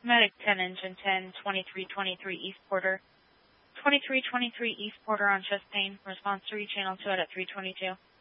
Medic 10, Engine 10, 2323 East Porter. 2323 East Porter on chest pain. Response to rechannel 2 out at 322.